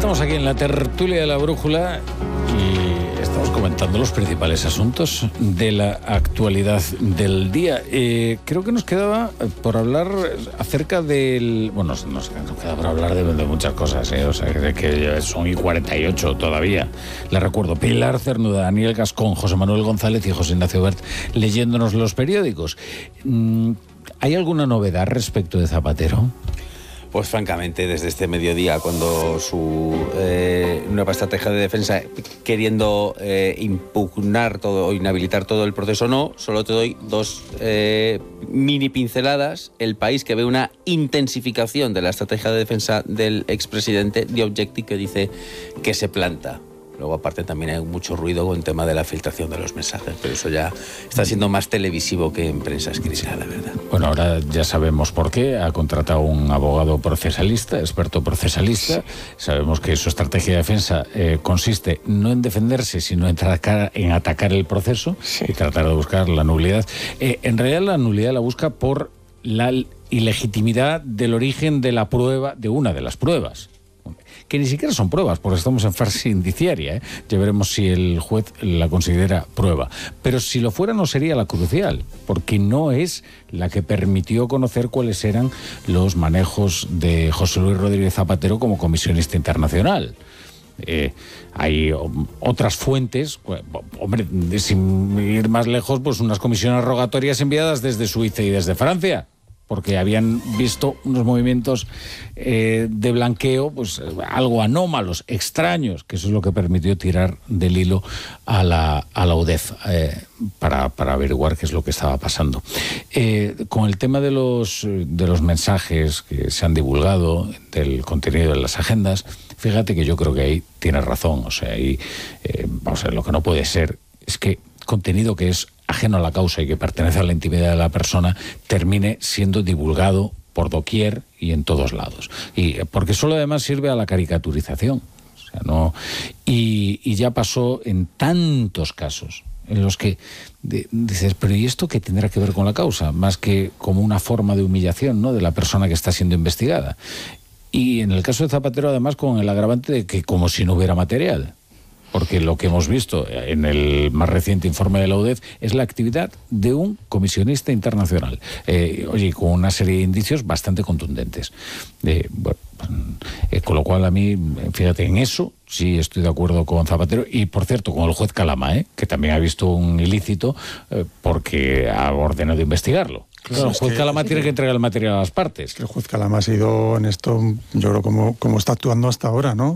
Estamos aquí en la tertulia de la brújula y estamos comentando los principales asuntos de la actualidad del día. Creo que nos quedaba por hablar acerca del... Bueno, nos queda por hablar de muchas cosas, o sea, que son y 48 todavía. Les recuerdo, Pilar Cernuda, Daniel Gascón, José Manuel González y José Ignacio Bert leyéndonos los periódicos. ¿Hay alguna novedad respecto de Zapatero? Pues francamente, desde este mediodía, cuando su nueva estrategia de defensa, queriendo impugnar todo o inhabilitar todo el proceso, no, solo te doy dos mini pinceladas. El País, que ve una intensificación de la estrategia de defensa del expresidente, The Objective, que dice que se planta. Luego, aparte, también hay mucho ruido con el tema de la filtración de los mensajes, pero eso ya está siendo más televisivo que en prensa escrita, la verdad. Bueno, ahora ya sabemos por qué. Ha contratado un abogado procesalista, experto procesalista. Sabemos que su estrategia de defensa consiste no en defenderse, sino en atacar el proceso y tratar de buscar la nulidad. En realidad, la nulidad la busca por la ilegitimidad del origen de la prueba, de una de las pruebas, que ni siquiera son pruebas, porque estamos en fase indiciaria, Ya veremos si el juez la considera prueba. Pero si lo fuera, no sería la crucial, porque no es la que permitió conocer cuáles eran los manejos de José Luis Rodríguez Zapatero como comisionista internacional. Hay otras fuentes, hombre, sin ir más lejos, pues unas comisiones rogatorias enviadas desde Suiza y desde Francia, porque habían visto unos movimientos de blanqueo, pues algo anómalos, extraños, que eso es lo que permitió tirar del hilo a la UDEF para averiguar qué es lo que estaba pasando. Con el tema de los mensajes que se han divulgado, del contenido de las agendas, fíjate que yo creo que ahí tienes razón. O sea, ahí, vamos a ver, lo que no puede ser es que contenido que es ajeno a la causa y que pertenece a la intimidad de la persona termine siendo divulgado por doquier y en todos lados. Y porque solo además sirve a la caricaturización. O sea, no, y ya pasó en tantos casos en los que dices, pero ¿y esto qué tendrá que ver con la causa? Más que como una forma de humillación, ¿no?, de la persona que está siendo investigada. Y en el caso de Zapatero, además, con el agravante de que como si no hubiera material. Porque lo que hemos visto en el más reciente informe de la UDEF es la actividad de un comisionista internacional. Con una serie de indicios bastante contundentes. Con lo cual, a mí, fíjate, en eso sí estoy de acuerdo con Zapatero. Y, por cierto, con el juez Calama, que también ha visto un ilícito porque ha ordenado investigarlo. Claro, el juez Calama tiene que entregar el material a las partes. El juez Calama ha sido en esto, yo creo, como está actuando hasta ahora, ¿no?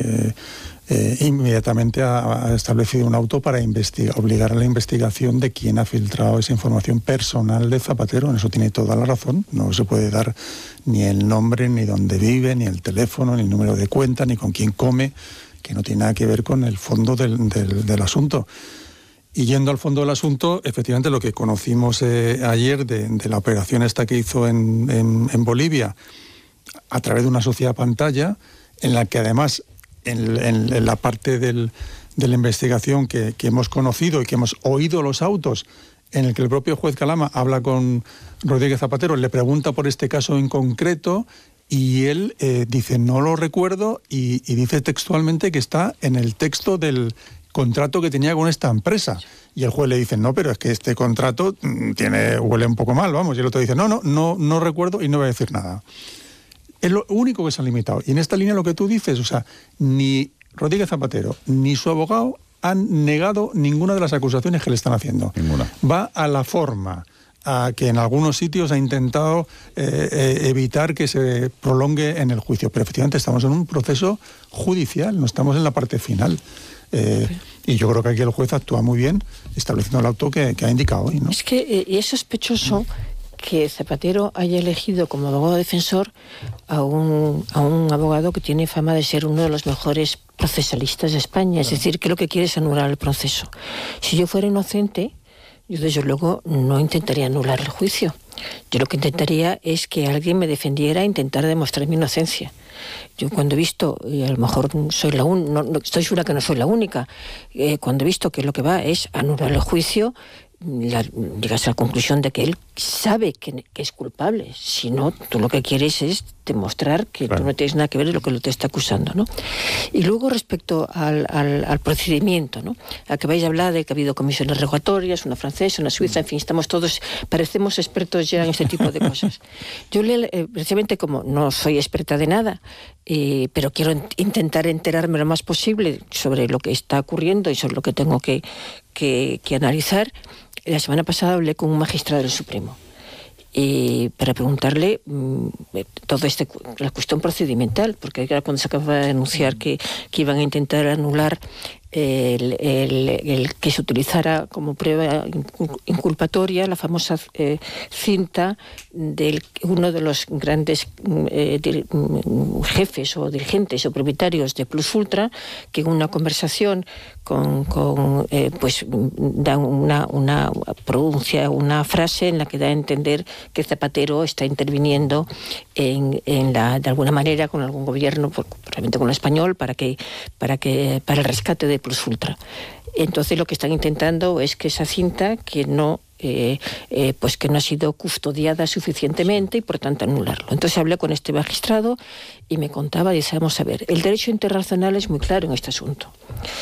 Inmediatamente ha establecido un auto para obligar a la investigación de quién ha filtrado esa información personal de Zapatero. En eso tiene toda la razón. No se puede dar ni el nombre, ni dónde vive, ni el teléfono, ni el número de cuenta, ni con quién come, que no tiene nada que ver con el fondo del asunto. Y yendo al fondo del asunto, efectivamente lo que conocimos ayer de la operación esta que hizo en Bolivia, a través de una sociedad pantalla, en la que además en la parte de la investigación que hemos conocido y que hemos oído los autos, en el que el propio juez Calama habla con Rodríguez Zapatero, le pregunta por este caso en concreto y él dice no lo recuerdo y dice textualmente que está en el texto del contrato que tenía con esta empresa. Y el juez le dice, no, pero es que este contrato huele un poco mal, vamos. Y el otro dice, no recuerdo y no voy a decir nada. Es lo único que se ha limitado. Y en esta línea lo que tú dices, o sea, ni Rodríguez Zapatero ni su abogado han negado ninguna de las acusaciones que le están haciendo. Ninguna. Va a la forma, a que en algunos sitios ha intentado evitar que se prolongue en el juicio. Pero efectivamente estamos en un proceso judicial, no estamos en la parte final. Y yo creo que aquí el juez actúa muy bien estableciendo el auto que ha indicado hoy, ¿no? Es que es sospechoso que Zapatero haya elegido como abogado defensor a un abogado que tiene fama de ser uno de los mejores procesalistas de España. Es decir, que lo que quiere es anular el proceso. Si yo fuera inocente, yo desde luego no intentaría anular el juicio. Yo lo que intentaría es que alguien me defendiera e intentara demostrar mi inocencia. Yo cuando he visto, y a lo mejor soy no estoy segura que no soy la única, cuando he visto que lo que va es anular el juicio, llegas a la conclusión de que él sabe que es culpable. Si no, tú lo que quieres es demostrar que tú no tienes nada que ver en lo que lo te está acusando, ¿no? Y luego respecto al procedimiento, ¿no? Acabáis de hablar de que ha habido comisiones rogatorias, una francesa, una suiza, en fin, estamos todos, parecemos expertos ya en este tipo de cosas. Yo precisamente como no soy experta de nada, pero quiero intentar enterarme lo más posible sobre lo que está ocurriendo y sobre lo que tengo que analizar. La semana pasada hablé con un magistrado del Supremo para preguntarle la cuestión procedimental, porque era cuando se acaba de anunciar que iban a intentar anular el que se utilizara como prueba inculpatoria la famosa cinta de uno de los grandes jefes o dirigentes o propietarios de Plus Ultra, que en una conversación pues da pronuncia una frase en la que da a entender que Zapatero está interviniendo de alguna manera con algún gobierno, probablemente con el español, para el rescate de Plus Ultra. Entonces lo que están intentando es que esa cinta que no ha sido custodiada suficientemente y por tanto anularlo. Entonces hablé con este magistrado y me contaba, dice, vamos a ver, el derecho internacional es muy claro en este asunto.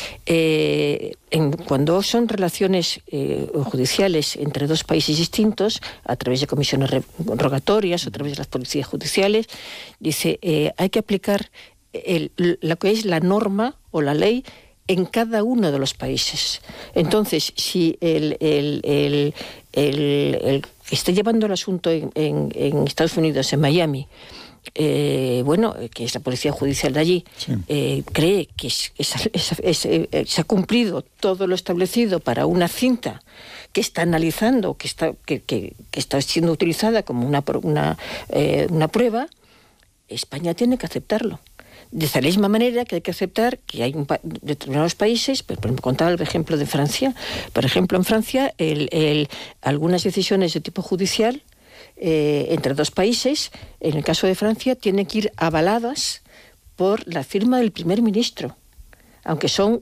Cuando son relaciones judiciales entre dos países distintos, a través de comisiones rogatorias, a través de las policías judiciales, dice, hay que aplicar lo que es la norma o la ley en cada uno de los países. Entonces, si el que esté llevando el asunto en Estados Unidos, en Miami, que es la policía judicial de allí, cree que se ha cumplido todo lo establecido para una cinta que está analizando, que está siendo utilizada como una prueba, España tiene que aceptarlo. De esa misma manera que hay que aceptar que hay determinados países, por ejemplo, contaba el ejemplo de Francia. Por ejemplo, en Francia, algunas decisiones de tipo judicial entre dos países, en el caso de Francia, tienen que ir avaladas por la firma del primer ministro, aunque son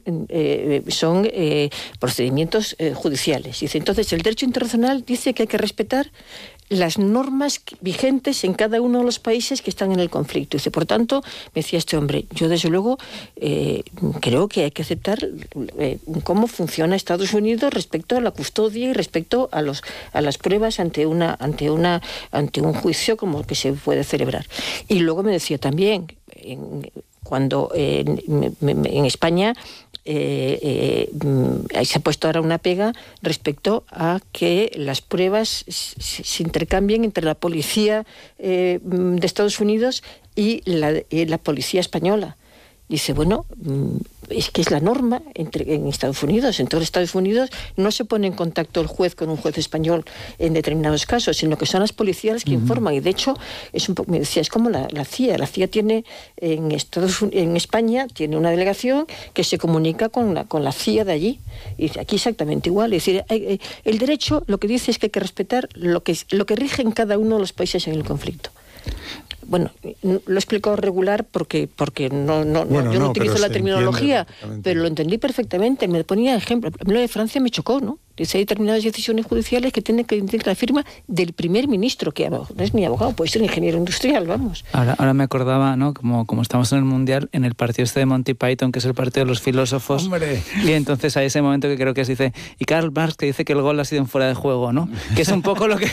procedimientos judiciales. Dice, entonces, el derecho internacional dice que hay que respetar las normas vigentes en cada uno de los países que están en el conflicto. Dice, por tanto, me decía este hombre, yo desde luego creo que hay que aceptar cómo funciona Estados Unidos respecto a la custodia y respecto a las pruebas ante un juicio como el que se puede celebrar. Y luego me decía también, cuando en España se ha puesto ahora una pega respecto a que las pruebas se intercambien entre la policía de Estados Unidos y la policía española. Dice, bueno, es que es la norma en Estados Unidos. En todos los Estados Unidos no se pone en contacto el juez con un juez español en determinados casos, sino que son las policías que informan. Y de hecho, me decía, es como la CIA. La CIA tiene en España tiene una delegación que se comunica con la CIA de allí. Y aquí exactamente igual. Es decir, el derecho lo que dice es que hay que respetar lo que rige en cada uno de los países en el conflicto. Bueno, lo he explicado regular porque yo no utilizo la terminología, pero lo entendí perfectamente. Me ponía ejemplo. Lo de Francia me chocó, ¿no? Dice, hay determinadas decisiones judiciales que tienen que tener la firma del primer ministro, que no es ni abogado, puede ser ingeniero industrial, vamos. Ahora me acordaba, ¿no? Como estamos en el Mundial, en el partido este de Monty Python, que es el partido de los filósofos. ¡Hombre! Y entonces hay ese momento que creo que se dice, y Karl Marx que dice que el gol ha sido en fuera de juego, ¿no? Que es un poco lo que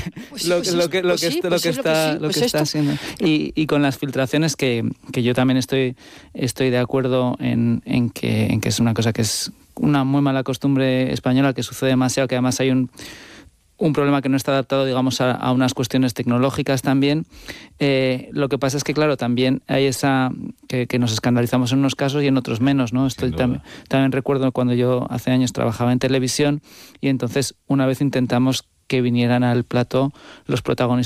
está haciendo. Y con las filtraciones que yo también estoy de acuerdo en que es una cosa que es una muy mala costumbre española, que sucede demasiado, que además hay un problema que no está adaptado, digamos, a unas cuestiones tecnológicas también. Lo que pasa es que, claro, también hay que nos escandalizamos en unos casos y en otros menos, ¿no? También recuerdo cuando yo hace años trabajaba en televisión y entonces una vez intentamos que vinieran al plató los protagonistas